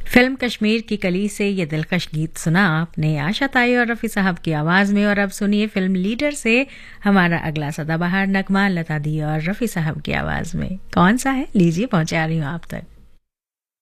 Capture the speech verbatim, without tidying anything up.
Film Kashmir की कली से ये दिलकश गीत सुना आपने आशा ताई और रफ़ी साहब की आवाज़ में। और अब सुनिए फिल्म लीडर से हमारा अगला सदाबहार नगमा लता दी और रफ़ी साहब की आवाज़ में। कौन सा है, लीजिए पहुंचा रही हूँ आप तक।